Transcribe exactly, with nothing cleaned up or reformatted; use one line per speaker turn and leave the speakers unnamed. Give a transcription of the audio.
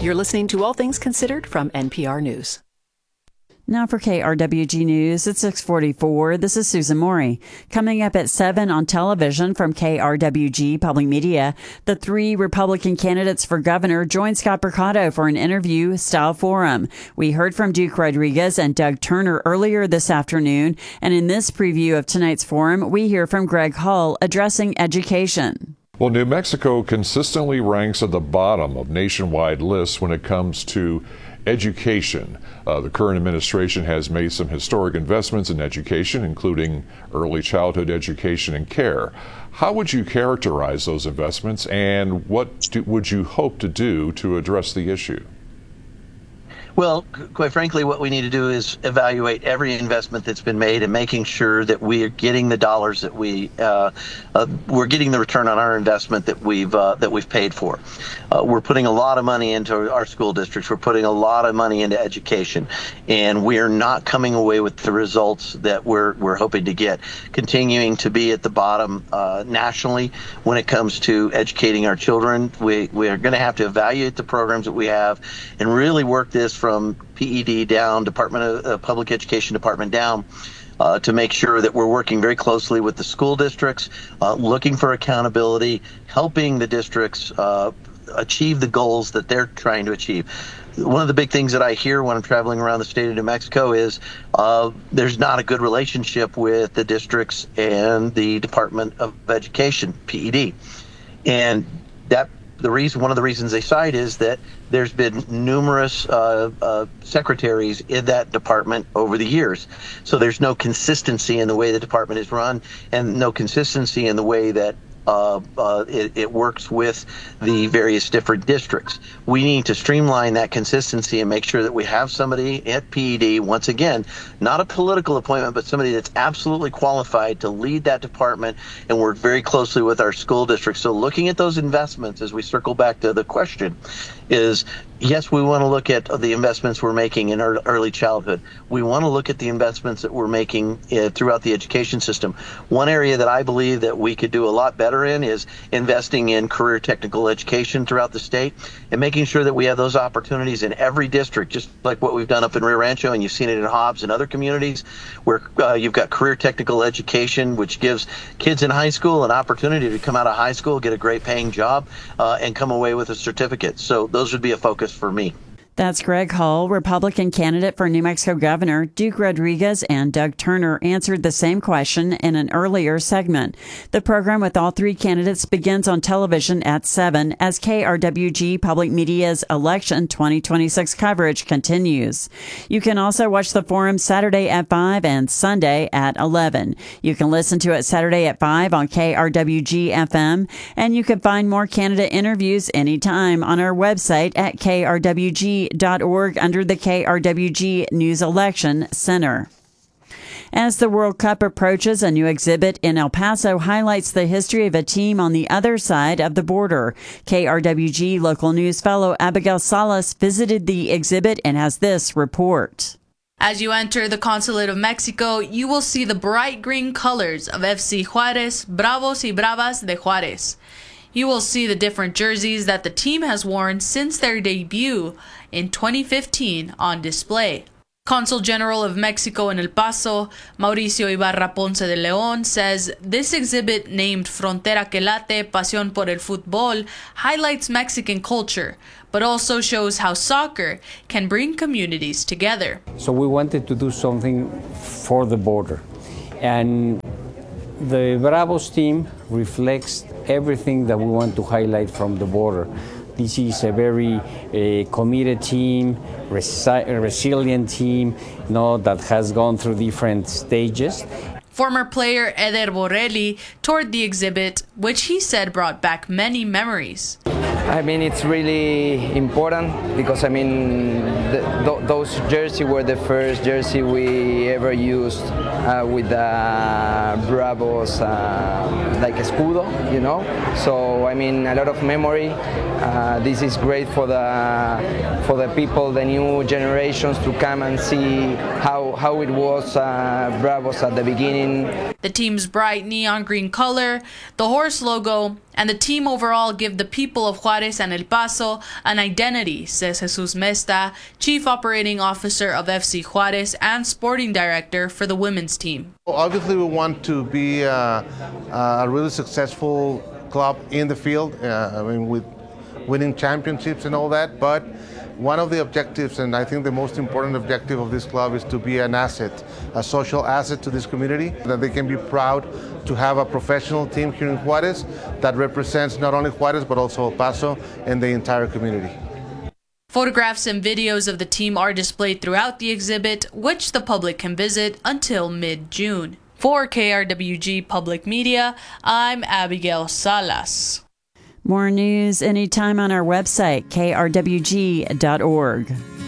You're listening to All Things Considered from N P R News.
Now for K R W G News at six forty-four, this is Susan Morey. Coming up at seven on television from K R W G Public Media, the three Republican candidates for governor joined Scott Mercado for an interview style forum. We heard from Duke Rodriguez and Doug Turner earlier this afternoon, and in this preview of tonight's forum, we hear from Greg Hull addressing education.
Well, New Mexico consistently ranks at the bottom of nationwide lists when it comes to education. Uh, the current administration has made some historic investments in education, including early childhood education and care. How would you characterize those investments, and what do, would you hope to do to address the issue?
Well, quite frankly, what we need to do is evaluate every investment that's been made and making sure that we are getting the dollars that we uh, uh, we're getting the return on our investment that we've uh, that we've paid for. Uh, we're putting a lot of money into our school districts. We're putting a lot of money into education, and we are not coming away with the results that we're we're hoping to get. Continuing to be at the bottom uh, nationally when it comes to educating our children, we we are going to have to evaluate the programs that we have and really work this from P E D down, Department of uh, Public Education Department down, uh, to make sure that we're working very closely with the school districts, uh, looking for accountability, helping the districts uh, achieve the goals that they're trying to achieve. One of the big things that I hear when I'm traveling around the state of New Mexico is uh, there's not a good relationship with the districts and the Department of Education, P E D. And that the reason, one of the reasons they cite is that there's been numerous uh, uh, secretaries in that department over the years. So there's no consistency in the way the department is run, and no consistency in the way that Uh, uh, it, it works with the various different districts. We need to streamline that consistency and make sure that we have somebody at P E D, once again, not a political appointment, but somebody that's absolutely qualified to lead that department and work very closely with our school districts. So looking at those investments, as we circle back to the question, is yes, we want to look at the investments we're making in our early childhood. We want to look at the investments that we're making uh, throughout the education system. One area that I believe that we could do a lot better in is investing in career technical education throughout the state and making sure that we have those opportunities in every district, just like what we've done up in Rio Rancho, and you've seen it in Hobbs and other communities where uh, you've got career technical education, which gives kids in high school an opportunity to come out of high school, get a great paying job, uh, and come away with a certificate. So those would be a focus for me.
That's Greg Hull, Republican candidate for New Mexico governor. Duke Rodriguez and Doug Turner answered the same question in an earlier segment. The program with all three candidates begins on television at seven as K R W G Public Media's election twenty twenty-six coverage continues. You can also watch the forum Saturday at five and Sunday at eleven. You can listen to it Saturday at five on K R W G F M, and you can find more candidate interviews anytime on our website at K R W G dot org under the K R W G News Election Center. As the World Cup approaches, a new exhibit in El Paso highlights the history of a team on the other side of the border. K R W G local news fellow Abigail Salas visited the exhibit and has this report.
As you enter the Consulate of Mexico, you will see the bright green colors of F C Juárez, Bravos y Bravas de Juárez. You will see the different jerseys that the team has worn since their debut in twenty fifteen on display. Consul General of Mexico in El Paso, Mauricio Ibarra Ponce de León, says this exhibit, named Frontera que Late, Pasión por el Fútbol, highlights Mexican culture, but also shows how soccer can bring communities together.
So we wanted to do something for the border. And the Bravos team reflects everything that we want to highlight from the border. This is a very uh, committed team, resi- resilient team, you know, that has gone through different stages.
Former player Eder Borrelli toured the exhibit, which he said brought back many memories.
I mean, it's really important because, I mean, the, th- those jerseys were the first jersey we ever used uh, with the Bravos, uh, like escudo, you know. So I mean, a lot of memory. Uh, this is great for the for the people, the new generations to come and see how how it was uh, Bravos at the beginning.
The team's bright neon green color, the horse logo, and the team overall give the people of Juarez and El Paso an identity, says Jesus Mesta, Chief Operating Officer of F C Juarez and Sporting Director for the women's team.
Obviously, we want to be uh, a really successful club in the field, uh, I mean, with winning championships and all that, but one of the objectives, and I think the most important objective of this club, is to be an asset, a social asset to this community, that they can be proud to have a professional team here in Juarez that represents not only Juarez but also El Paso and the entire community.
Photographs and videos of the team are displayed throughout the exhibit, which the public can visit until mid-June. For K R W G Public Media, I'm Abigail Salas.
More news anytime on our website, k r w g dot org.